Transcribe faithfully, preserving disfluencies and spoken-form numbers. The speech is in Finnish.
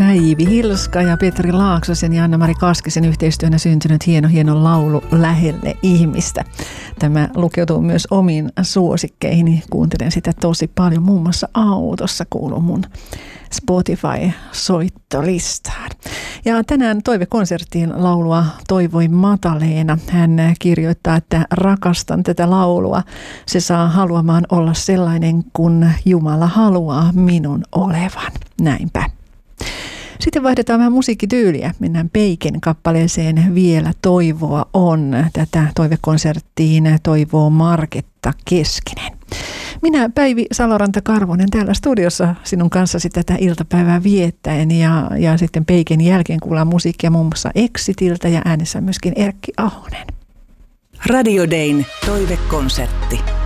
Päivi Hilska ja Petri Laaksosen ja Anna-Mari Kaskisen yhteistyönä syntynyt hieno hieno laulu Lähelle ihmistä. Tämä lukeutuu myös omiin suosikkeihin. Kuuntelen sitä tosi paljon. Muun muassa autossa kuuluu mun Spotify-soittolistaan. Ja tänään toivekonserttiin laulua toivoi Mataleena. Hän kirjoittaa, että rakastan tätä laulua. Se saa haluamaan olla sellainen, kun Jumala haluaa minun olevan. Näinpä. Sitten vaihdetaan vähän musiikkityyliä. Mennään Peiken kappaleeseen Vielä toivoa on. Tätä toivekonserttiin toivoo Marketta Keskinen. Minä Päivi Saloranta-Karvonen täällä studiossa sinun kanssasi tätä iltapäivää viettäen ja, ja sitten Peiken jälkeen kuullaan musiikkia muun muassa Exitiltä ja äänessä myöskin Erkki Ahonen. Radio Dayn toivekonsertti.